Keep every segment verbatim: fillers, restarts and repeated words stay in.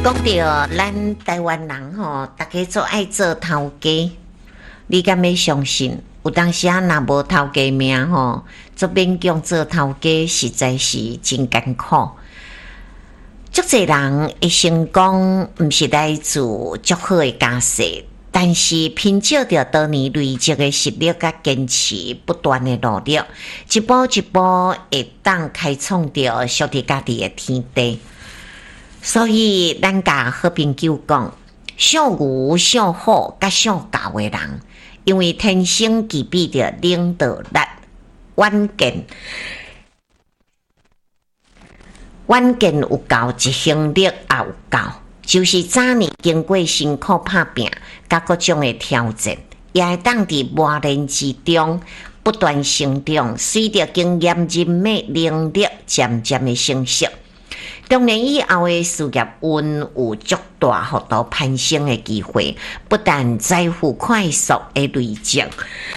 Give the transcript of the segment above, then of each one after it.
讲到咱台湾人吼，大家做爱做头家，你敢要相信？有当时啊，若无头家命吼，做勉强做头家，实在是真艰苦。足侪人会成功，毋是来自足好的家世，但是凭借着多年累积的实力甲坚持，不断的努力，一步一步会当开创着属于家己的天地。所以，咱甲好朋友讲，像牛、像虎、甲像狗的人，因为天生具备着领导力、远见、远见有够，执行力也有够，就是早年经过辛苦打拼，甲各种的挑战，也会当伫磨练之中不断成长，随着经验、人脉、能力渐渐的成熟。当然以后的事业运有足大幅度攀升的机会，不但财富快速的累积，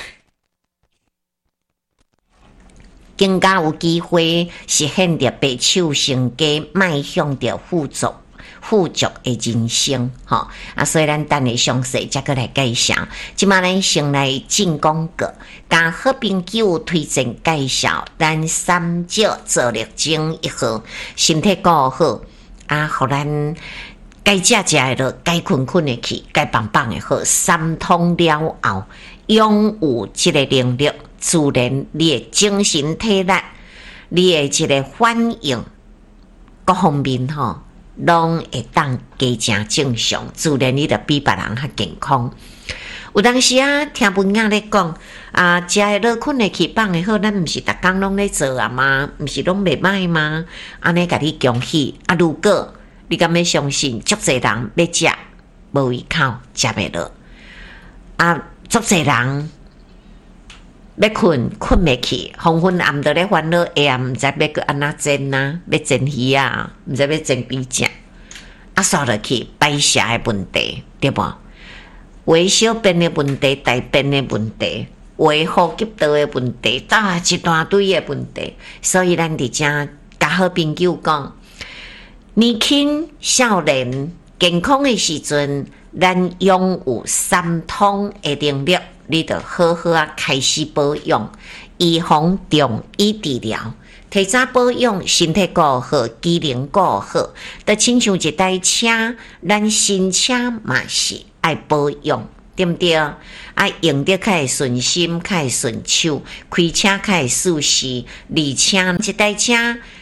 更加有机会实现着白手成家，迈向着富足富足的人生。吼啊！所以咱等下详细再过来介绍。今嘛咱先来进广告，甲好朋友推荐介绍咱三椒做力精一号，身体够好啊，互咱该食食的落，该困困的去，该棒棒的好，三通了后，拥有这个能力，自然你的精神体力，你的这个反应各方面吼。拢会当加正正常，自然你就比别人较健康。有当时啊，听文雅咧讲啊，食的落困的去放的好，咱毋是逐工拢咧做啊吗？毋是拢袂歹吗？安尼甲你恭喜啊！如果你敢要相信，足侪人要食无胃口，食袂落啊！足侪人要困困袂去，黄昏暗倒咧烦恼，下暗毋知要去安怎煎啊，要煎鱼啊，毋知要煎几只，啊，扫落去摆射的问题，对无？微小便的问题，大便的问题，胃呼吸道的问题，啊，一大堆的问题。所以咱伫遮甲好朋友讲，年轻少年健康的时阵，咱拥有三通的能力。你得好好啊，开始保养，预防中医治疗，提早保养，身体顾好，机能顾好，就亲像一台车，咱新车嘛是爱保养，对不对？啊，用得较会顺心，较会顺手，开车较会舒适，而且一台车